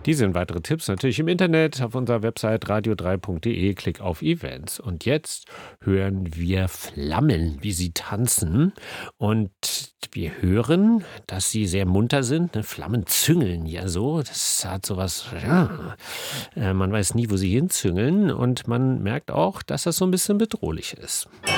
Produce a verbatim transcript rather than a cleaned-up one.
Diese und weitere Tipps natürlich im Internet auf unserer Website radio drei punkt de. Klick auf Events. Und jetzt hören wir Flammen, wie sie tanzen. Und wir hören, dass sie sehr munter sind. Ne? Flammen züngeln ja so. Das hat sowas, ja. Äh, man weiß nie, wo sie hinzüngeln. Und man merkt auch, dass das so ein bisschen bedrohlich ist.